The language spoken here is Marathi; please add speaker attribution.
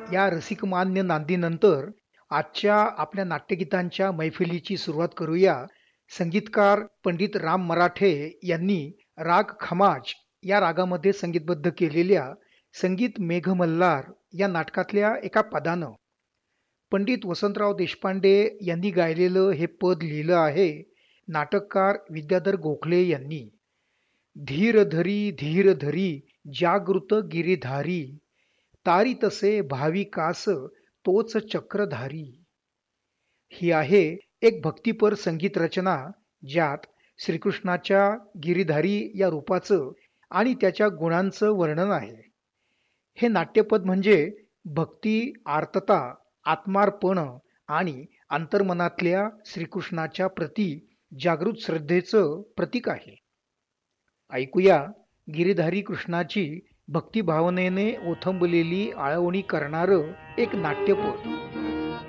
Speaker 1: या रसिकमान्य नांदीनंतर आजच्या आपल्या नाट्यगीतांच्या मैफिलीची सुरुवात करूया. संगीतकार पंडित राम मराठे यांनी राग खमाज या रागामध्ये संगीतबद्ध केलेल्या संगीत मेघमल्हार या नाटकातल्या एका पदानं पंडित वसंतराव देशपांडे यांनी गायलेलं हे पद लिहिलं आहे नाटककार विद्याधर गोखले यांनी. धीर धरी जागृत गिरीधारी, तारी तसे भाविकास तोच चक्रधारी. ही आहे एक भक्तिपर संगीत रचना ज्यात श्रीकृष्णाच्या गिरीधारी या रूपाचं आणि त्याच्या गुणांचं वर्णन आहे. हे नाट्यपद म्हणजे भक्ती, आर्तता, आत्मार्पण आणि अंतर्मनातल्या श्रीकृष्णाच्या प्रती जागृत श्रद्धेचं प्रतीक आहे. ऐकूया गिरीधारी कृष्णाची भक्तिभावनेने ओथंबलेली आळवणी करणारं एक नाट्यपद.